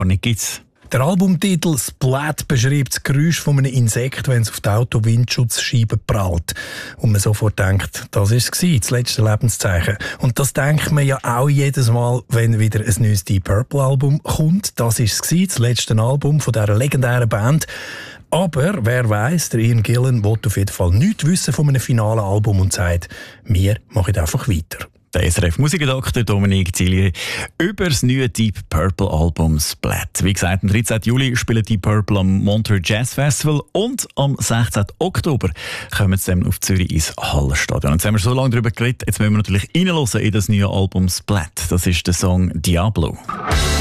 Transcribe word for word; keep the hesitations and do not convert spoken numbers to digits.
nicht gibt's. Der Albumtitel «Splat» beschreibt das Geräusch von einem Insekt, wenn es auf die Auto-Windschutzscheibe prallt. Und man sofort denkt, das war es, das letzte Lebenszeichen. Und das denkt man ja auch jedes Mal, wenn wieder ein neues Deep Purple-Album kommt. Das war es, das letzte Album von dieser legendären Band. Aber wer weiss, der Ian Gillan will auf jeden Fall nichts wissen von einem finalen Album und sagt, wir machen einfach weiter. Der S R F-Musikredakteur Dominik Zilli über das neue Deep Purple Album «Splat». Wie gesagt, am dreizehnten Juli spielen Deep Purple am Montreux Jazz Festival und am sechzehnten Oktober kommen sie dann auf Zürich ins Hallenstadion. Jetzt haben wir so lange darüber geredet, jetzt müssen wir natürlich reinhören in das neue Album «Splat». Das ist der Song «Diablo».